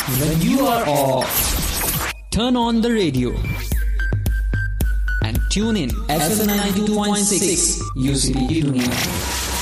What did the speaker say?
When you are off, turn on the radio and tune in FM 92.6 UCD Dunia.